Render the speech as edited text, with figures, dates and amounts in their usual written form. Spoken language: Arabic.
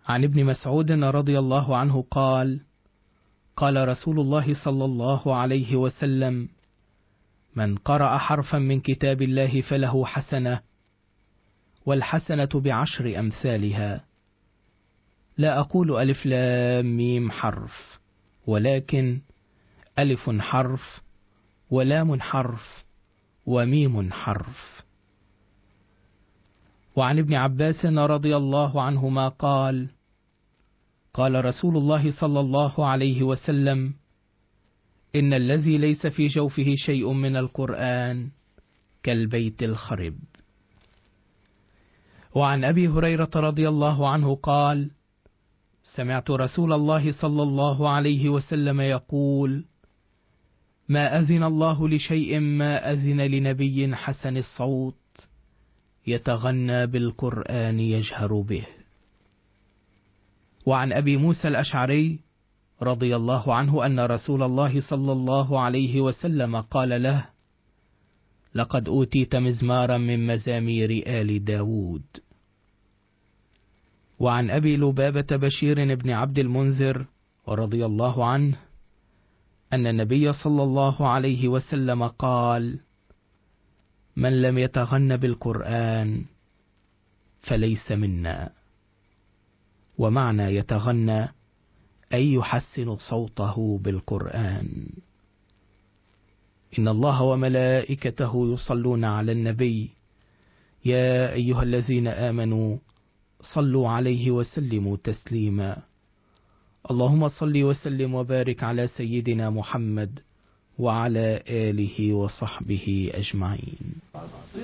عن ابن مسعود رضي الله عنه قال: قال رسول الله صلى الله عليه وسلم: من قرأ حرفا من كتاب الله فله حسنة، والحسنة ب10 أمثالها. لا أقول ألف لام ميم حرف، ولكن ألف حرف، ولام حرف، وميم حرف. وعن ابن عباس رضي الله عنهما قال: قال رسول الله صلى الله عليه وسلم: إن الذي ليس في جوفه شيء من القرآن كالبيت الخرب. وعن أبي هريرة رضي الله عنه قال: سمعت رسول الله صلى الله عليه وسلم يقول: ما أذن الله لشيء ما أذن لنبي حسن الصوت يتغنى بالقرآن يجهر به. وعن أبي موسى الأشعري رضي الله عنه أن رسول الله صلى الله عليه وسلم قال له: لقد أوتيت مزمارا من مزامير آل داود. وعن أبي لبابة بشير بن عبد المنذر رضي الله عنه أن النبي صلى الله عليه وسلم قال: من لم يتغن بالقرآن فليس منا. ومعنى يتغنى أي يحسن صوته بالقرآن. إن الله وملائكته يصلون على النبي، يا أيها الذين آمنوا صلوا عليه وسلموا تسليما. اللهم صل وسلم وبارك على سيدنا محمد وعلى آله وصحبه أجمعين.